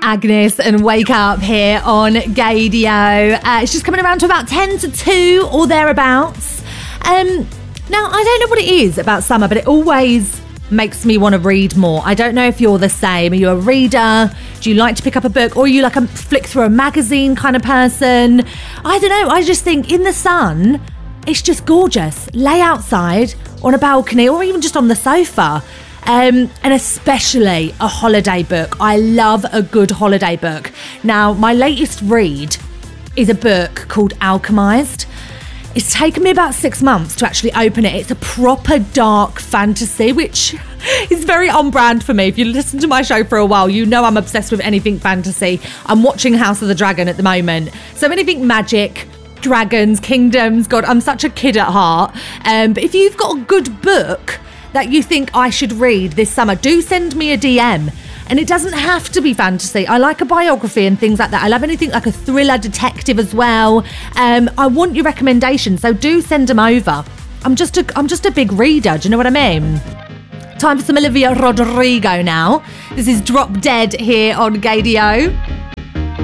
Agnes and Wake Up here on Gaydio. It's just coming around to about 10 to 2 or thereabouts. Now, I don't know what it is about summer, but it always makes me want to read more. I don't know if you're the same. Are you a reader? Do you like to pick up a book? Or are you like a flick through a magazine kind of person? I don't know. I just think in the sun, it's just gorgeous. Lay outside on a balcony or even just on the sofa. And especially a holiday book. I love a good holiday book. Now, my latest read is a book called Alchemized. It's taken me about 6 months to actually open it. It's a proper dark fantasy, which is very on brand for me. If you listen to my show for a while, you know I'm obsessed with anything fantasy. I'm watching House of the Dragon at the moment. So anything magic, dragons, kingdoms, God, I'm such a kid at heart. But if you've got a good book that you think I should read this summer, do send me a DM. And it doesn't have to be fantasy. I like a biography and things like that. I love anything like a thriller, detective as well. I want your recommendations, so do send them over. I'm just a big reader, do you know what I mean? Time for some Olivia Rodrigo now. This is Drop Dead here on Gaydio.